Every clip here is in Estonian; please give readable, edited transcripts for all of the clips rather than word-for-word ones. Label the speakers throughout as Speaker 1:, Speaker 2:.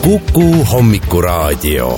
Speaker 1: Kuku hommikuraadio.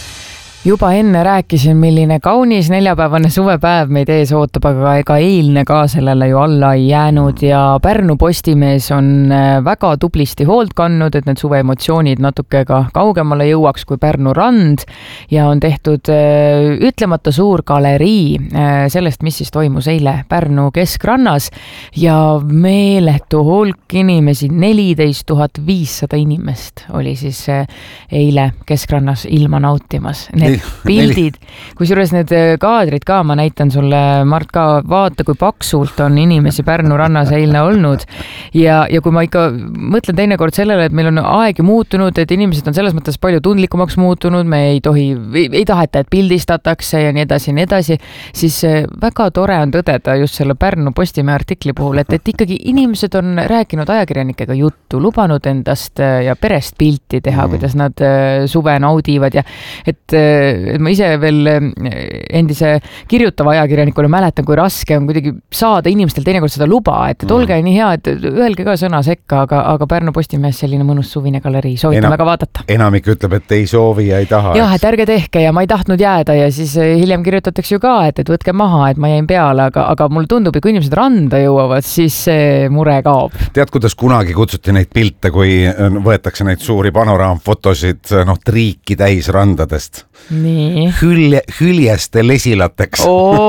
Speaker 2: Juba enne rääkisin, milline kaunis neljapäevane suvepäev meid ees ootab, aga ega eilne ka sellele ju alla ei jäänud ja Pärnu Postimees on väga tublisti hoolt kandnud, et need suveemotsioonid natuke ka kaugemale jõuaks kui Pärnu rand ja on tehtud ütlemata suur galerii sellest, mis siis toimus eile Pärnu keskrannas ja meeletu hulk inimesi, 14 500 inimest oli siis eile keskrannas ilma nautimas. Pildid, kusjuures need kaadrid ka, ma näitan sulle, Mart, ka vaata, kui paksult on inimesi Pärnu rannas eilne olnud ja kui ma ikka mõtlen teinekord sellele, et meil on aeg muutunud, et inimesed on selles mõttes palju tundlikumaks muutunud, me ei taheta, et pildistatakse ja nii edasi, siis väga tore on tõdeda just selle Pärnu Postimehe artikli puhul, et ikkagi inimesed on rääkinud ajakirjanikega juttu, lubanud endast ja perest pilti teha, kuidas nad suve naudivad ja et ma ise veel endise kirjutava ajakirjanikuna mäletan, kui raske on kuidagi saada inimestel teinekord seda luba, et olge nii hea, et öelge ka sõna sekka, aga Pärnu Postimehes selline mõnus suvine galerii, soovitan väga vaadata.
Speaker 3: Enamik ütleb, et ei soovi ja ei taha.
Speaker 2: Jah, et ärge tehke ja ma ei tahtnud jääda ja siis hiljem kirjutatakse ju ka, et võtke maha, et ma jäin peale, aga mulle tundub, et kui inimesed randa jõuavad, siis see mure kaob. Tead,
Speaker 3: kuidas kunagi kutsuti neid pilte, kui võetakse neid suuri panoraamfotosid triiki täis randadest?
Speaker 2: Nii.
Speaker 3: Hüljeste lesilateks.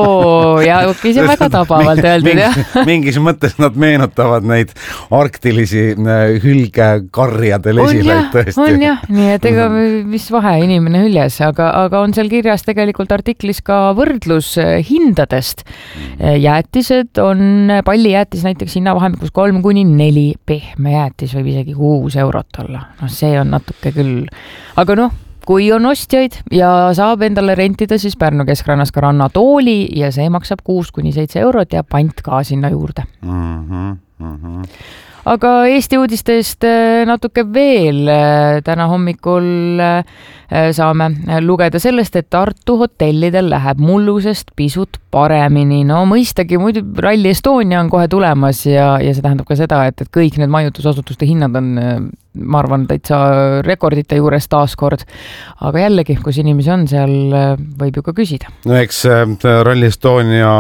Speaker 2: Ja see on väga tabavalt öeldud, jah.
Speaker 3: Mingis mõttes nad meenutavad neid arktilisi hülgekarjade lesilaid tõesti.
Speaker 2: On jah, nii et ega mis vahe inimene hüljes, aga on seal kirjas tegelikult artiklis ka võrdlus hindadest. Jäätised on pallijäätis näiteks hinnavahemikus 3–4, pehme jäätis võib isegi 6 eurot olla. See on natuke küll, aga kui on ostjaid ja saab endale rentida, siis Pärnu keskrannas ka rannatooli ja see maksab 6–7 eurot ja pant ka sinna juurde. Aga Eesti uudistest natuke veel. Täna hommikul saame lugeda sellest, et Tartu hotellidel läheb mullusest pisut paremini. Mõistagi, muidu Rally Estonia on kohe tulemas ja see tähendab ka seda, et kõik need majutusasutuste hinnad on, ma arvan, täitsa rekordite juures taaskord. Aga jällegi, kus inimesi on, seal võib ju ka küsida.
Speaker 3: Eks Rally Estonia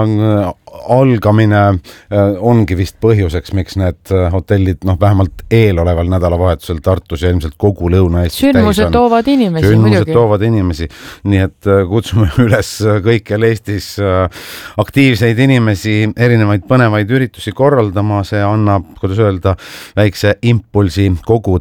Speaker 3: algamine ongi vist põhjuseks, miks need hotellid vähemalt eeloleval nädalavahetusel Tartus ja ilmselt kogu Lõuna-Eestis
Speaker 2: sündmused toovad inimesi muidugi.
Speaker 3: Toovad inimesi, nii et kutsume üles kõikjal Eestis aktiivseid inimesi erinevaid põnevaid üritusi korraldama, see annab, kuidas öelda, väikse impulsi kogu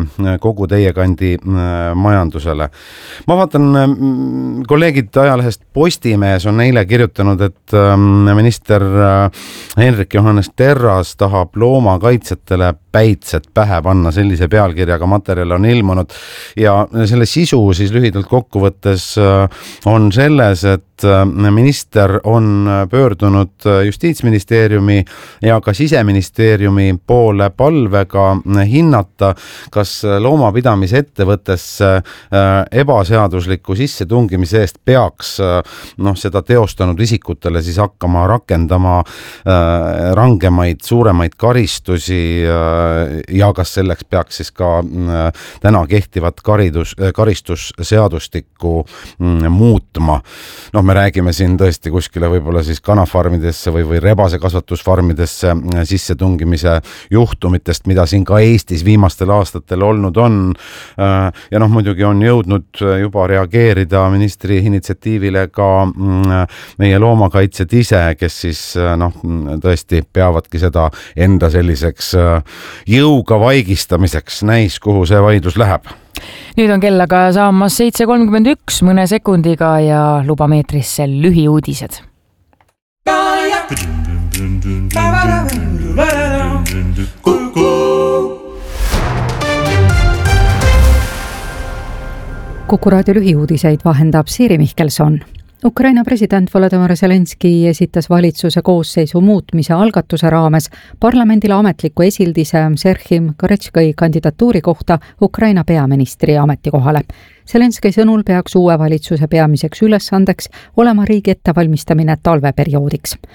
Speaker 3: teie kandi majandusele. Ma vaatan, kolleegid ajalehest Postimees on eile kirjutanud, et minister Hendrik Johannes Terras tahab loomakaitsjatele päitsed pähe panna, sellise pealkirjaga materjal on ilmunud ja selle sisu siis lühidalt kokkuvõttes on selles, et minister on pöördunud Justiitsministeeriumi ja ka Siseministeeriumi poole palvega hinnata, kas loomapidamise ettevõttesse ebaseadusliku sissetungimise eest peaks seda teostanud isikutele siis hakkama rakendama rangemaid, suuremaid karistusi ja kas selleks peaks siis ka täna kehtivat karistusseadustikku muutma. Me räägime siin tõesti kuskile võib-olla siis kanafarmidesse või rebasekasvatusfarmidesse sissetungimise juhtumitest, mida siin ka Eestis viimastel aastatel olnud on. Ja muidugi on jõudnud juba reageerida ministri initsiatiivile ka meie loomakaitsjad ise, kes siis tõesti peavadki seda enda selliseks jõuga vaigistamiseks, näis, kuhu see vaidlus läheb.
Speaker 2: Nüüd on kell aga saamas 7:31 mõne sekundiga ja lubameetrisse lühiuudised.
Speaker 4: Kuku raadio lühiuudiseid vahendab Siiri Mihkelson. Ukraina president Volodymyr Zelenski esitas valitsuse koosseisu muutmise algatuse raames parlamendile ametliku esildise Serhim Goretškai kandidatuuri kohta Ukraina peaministri ametikohale. Zelenski sõnul peaks uue valitsuse peamiseks ülesandeks olema riigi ettevalmistamine talveperioodiks.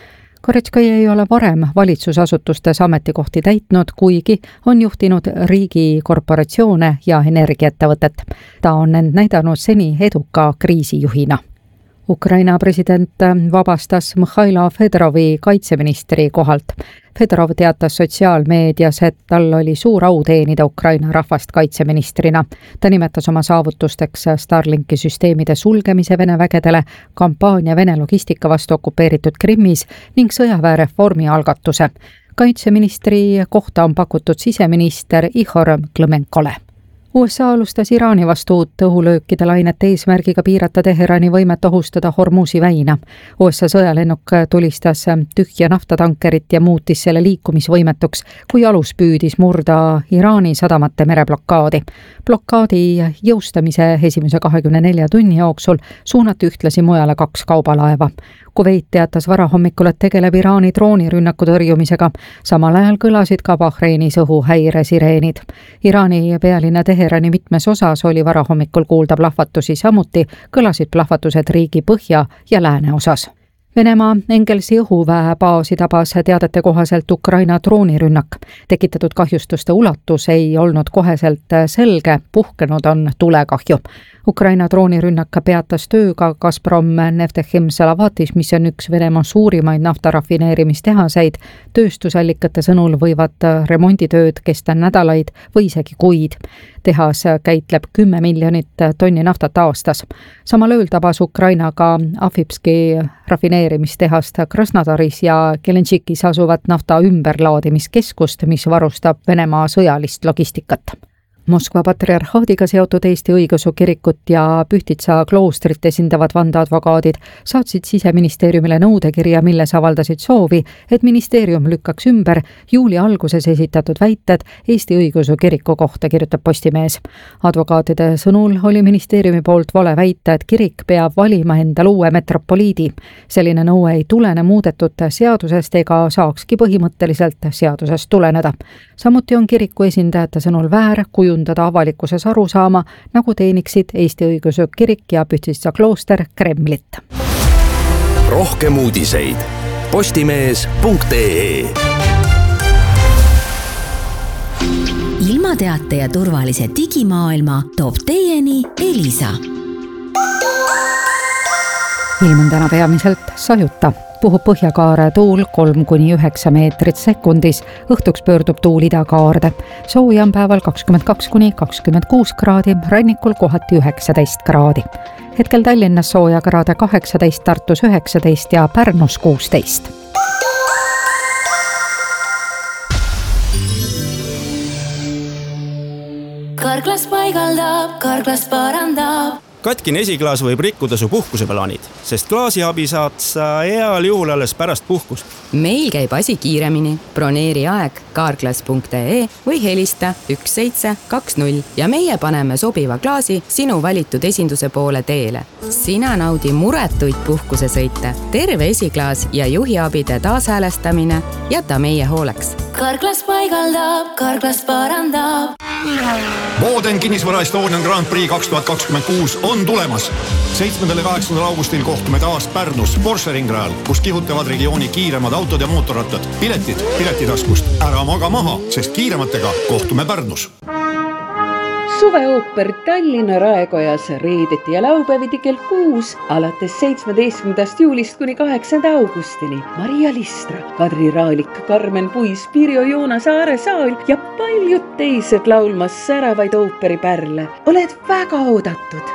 Speaker 4: Goretškai ei ole varem valitsusasutustes ametikohti täitnud, kuigi on juhtinud riigikorporatsioone ja energiaettevõtet. Ta on end näidanud seni eduka kriisijuhina. Ukraina president vabastas Mihhailo Fedorovi kaitseministri kohalt. Fedorov teatas sotsiaalmeedias, et tal oli suur au teenida Ukraina rahvast kaitseministrina. Ta nimetas oma saavutusteks Starlinki süsteemide sulgemise Vene vägedele, kampaania Vene logistika vastu okupeeritud Krimmis ning sõjaväereformi algatuse. Kaitseministri kohta on pakutud siseminister Ihor Klõmenkole. USA alustas Iraani vastu uut õhulöökide lainet eesmärgiga piirata Teherani võimet ohustada Hormuzi väina. USA sõjalennuk tulistas tühja naftatankerit ja muutis selle liikumisvõimetuks, kui alus püüdis murda Iraani sadamate mereblokkaadi. Blokkaadi jõustamise esimese 24 tunni jooksul suunati ühtlasi mujale 2 kaubalaeva. Kuveit teatas varahommikul, et tegeleb Iraani droonirünnaku tõrjumisega. Samal ajal kõlasid ka Bahreinis õhuhäiresireenid. Iraani pealinna Teherani mitmes osas oli varahommikul kuulda plahvatusi, samuti kõlasid plahvatused riigi põhja ja lääne osas. Venemaa Engelsi õhuväebaasi tabas teadete kohaselt Ukraina droonirünnak. Tekitatud kahjustuste ulatus ei olnud koheselt selge, puhkenud on tulekahju. Ukraina droonirünnak peatas tööga Gazprom Neftechim Salavatis, mis on üks Venemaa suurimaid naftarafineerimistehaseid. Tööstusallikate sõnul võivad remonditööd kesta nädalaid või isegi kuid. Tehas käitleb 10 miljonit tonni naftat aastas. Samal ööl tabas Ukraina ka Afipski rafineerimistehast Krasnodaris ja Kelenšikis asuvat nafta ümberlaadimiskeskust, mis varustab Venemaa sõjalist logistikat. Moskva patriarhaadiga seotud Eesti Õigeusu Kirikut ja Pühtitsa kloostrit esindavad vandeadvokaadid saatsid Siseministeeriumile nõudekirja, milles avaldasid soovi, et ministeerium lükkaks ümber juuli alguses esitatud väited Eesti Õigeusu Kiriku kohta, kirjutab Postimees. Advokaatide sõnul oli ministeeriumi poolt vale väita, et kirik peab valima endal uue metropoliidi. Selline nõue ei tulene muudetud seadusest ega saakski põhimõtteliselt seadusest tuleneda. Samuti on kiriku esindajate sõnul väär kujundada avalikkuses aru saama, nagu teeniksid Eesti Õigeusu Kirik ja Pühtitsa klooster Kremlit.
Speaker 1: Rohkem uudiseid postimees.ee.
Speaker 5: Ilmateate ja turvalise digimaailma toob teieni Elisa.
Speaker 4: Ilm on täna peamiselt sajuta. Puhub põhjakaare tuul 3–9 meetrit sekundis, õhtuks pöördub tuul idakaarde. Sooja on päeval 22–26 kraadi, rannikul kohati 19 kraadi. Hetkel Tallinnas sooja kraade 18, Tartus 19 ja Pärnus 16.
Speaker 6: Karklas paigaldab, karklas parandab.
Speaker 7: Katkine esiklaas võib rikkuda su puhkuseplaanid, sest klaasiabi saad sa heal juhul alles pärast puhkust.
Speaker 8: Meil käib asi kiiremini. Broneeri aeg carglass.ee või helista 1720 ja meie paneme sobiva klaasi sinu valitud esinduse poole teele. Sina naudi muretuid puhkusesõite, terve esiklaas ja juhiabide taashäälestamine jäta meie hooleks.
Speaker 6: Karklas paigaldab, karklas parandab.
Speaker 9: Boden kinnisvara Estonian Grand Prix 2026 on tulemas. 7. ja 8. augustil kohtume taas Pärnus Porsche ringrajal, kus kihutavad regiooni kiiremad autod ja mootorrattad. Piletid piletitaskust. Ära maga maha, sest kiirematega kohtume Pärnus.
Speaker 10: Suveooper Tallinna Raekojas reedeti ja laupäeviti kell 6 alates 17. juulist kuni 8. augustini. Maria Listra, Kadri Raalik, Karmen Puis, Pirjo Joonas, Aare Saal ja paljud teised laulmas säravaid ooperipärle. Oled väga oodatud.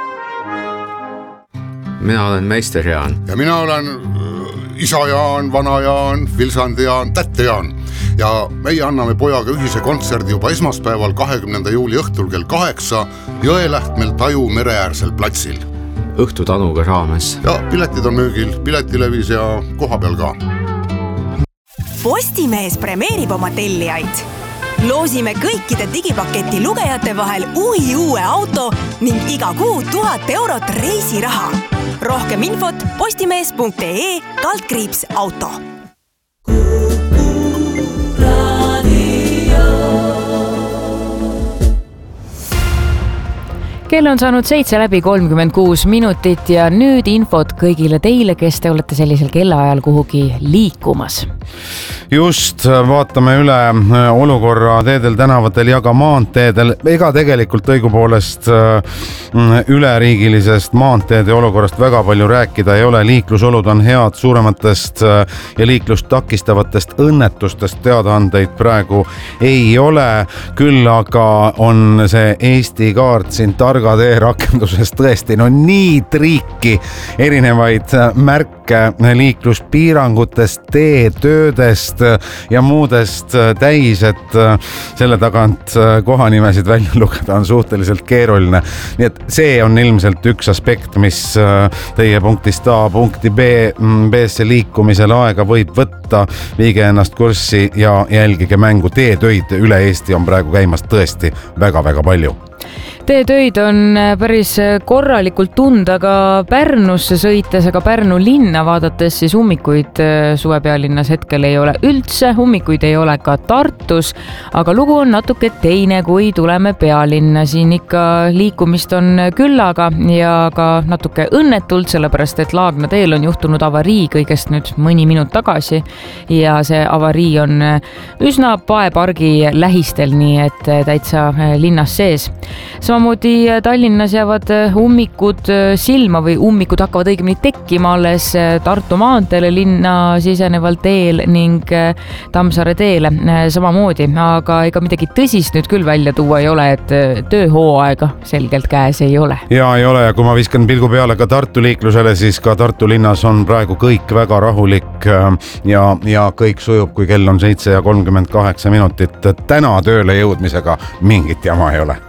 Speaker 11: Mina olen meister Jaan.
Speaker 12: Ja mina olen isa Jaan, vana Jaan, Vilsandi Jaan, tätte Jaan. Ja meie anname pojaga ühise kontserdi juba esmaspäeval 20. juuli õhtul kell 8 Jõelähtmel Taju mereäärsel platsil.
Speaker 11: Õhtutanuga raames.
Speaker 12: Ja piletid on müügil, Piletilevis ja koha peal ka.
Speaker 13: Postimees premeerib oma tellijaid. Loosime kõikide digipaketi lugejate vahel uue auto ning iga kuu 1000 eurot reisiraha. Rohkem infot postimees.ee/auto.
Speaker 2: kell on saanud 7:36 ja nüüd infot kõigile teile, kes te olete sellisel kellaajal kuhugi liikumas.
Speaker 3: Just, vaatame üle olukorra teedel, tänavatel ja ka maanteedel. Ega tegelikult õigupoolest üleriigilisest maanteede olukorrast väga palju rääkida ei ole. Liiklusolud on head, suurematest ja liiklust takistavatest õnnetustest teadaandeid praegu ei ole. Küll aga on see Eesti kaart siin Targa tee rakenduses tõesti nii triiki erinevaid märke liikluspiirangutest, teetöödest ja muudest täis, et selle tagant kohanimesid välja lugeda on suhteliselt keeruline. Nii et see on ilmselt üks aspekt, mis teie punktist A punkti B-sse liikumisel aega võib võtta. Viige ennast kurssi ja jälgige mängu. Teetöid üle Eesti on praegu käimas tõesti väga-väga palju.
Speaker 2: Teetöid on päris korralikult tunda ka Pärnusse sõites, aga Pärnu linna vaadates siis ummikuid suvepealinnas hetkel ei ole üldse, ummikuid ei ole ka Tartus, aga lugu on natuke teine, kui tuleme pealinna. Siin ikka liikumist on küllaga ja ka natuke õnnetult, sellepärast et Laagna teel on juhtunud avarii kõigest nüüd mõni minut tagasi ja see avarii on üsna paepargi lähistel, nii et täitsa linnas sees. Samamoodi Tallinnas jäävad ummikud silma või ummikud hakkavad õigemini tekkima alles Tartu maanteele linna siseneval teel ning Tammsaare teele samamoodi, aga ega midagi tõsist nüüd küll välja tuua ei ole, et tööhooaega selgelt käes ei ole.
Speaker 3: Ja ei ole, ja kui ma viskan pilgu peale ka Tartu liiklusele, siis ka Tartu linnas on praegu kõik väga rahulik ja kõik sujub, kui kell on 7:38. Täna tööle jõudmisega mingit jama ei ole.